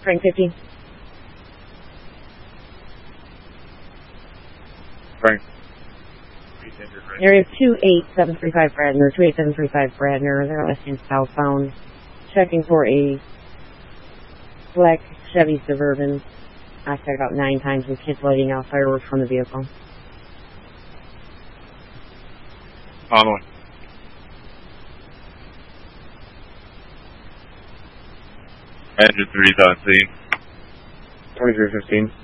Frank 15. Frank. Area 28735 Bradner, 28735 Bradner. They're listening southbound. Checking for a black Chevy Suburban. I checked out 9 times with kids letting out fireworks from the vehicle. On one. Engine 3's on scene. 2315.